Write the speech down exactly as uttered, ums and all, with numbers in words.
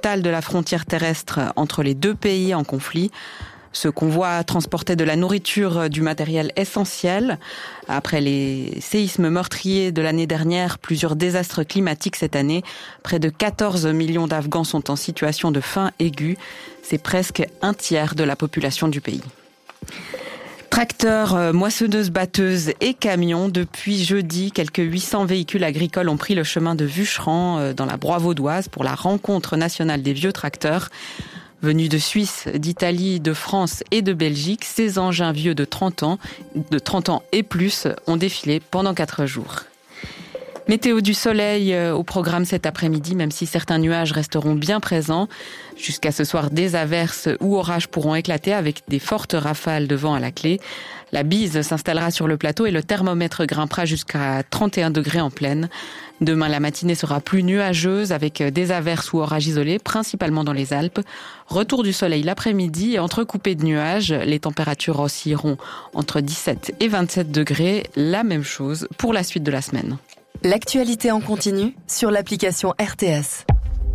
totale de la frontière terrestre entre les deux pays en conflit. Ce convoi transportait de la nourriture, du matériel essentiel. Après les séismes meurtriers de l'année dernière, plusieurs désastres climatiques cette année, près de quatorze millions d'Afghans sont en situation de faim aiguë. C'est presque un tiers de la population du pays. Tracteurs, moissonneuses, batteuses et camions. Depuis jeudi, quelques huit cents véhicules agricoles ont pris le chemin de Vucheran dans la Broye vaudoise pour la rencontre nationale des vieux tracteurs. Venus de Suisse, d'Italie, de France et de Belgique, ces engins vieux de trente ans, de trente ans et plus ont défilé pendant quatre jours. Météo du soleil au programme cet après-midi, même si certains nuages resteront bien présents. Jusqu'à ce soir, des averses ou orages pourront éclater avec des fortes rafales de vent à la clé. La bise s'installera sur le plateau et le thermomètre grimpera jusqu'à trente et un degrés en pleine. Demain, la matinée sera plus nuageuse avec des averses ou orages isolés, principalement dans les Alpes. Retour du soleil l'après-midi, entrecoupé de nuages. Les températures oscilleront entre dix-sept et vingt-sept degrés. La même chose pour la suite de la semaine. L'actualité en continu sur l'application R T S.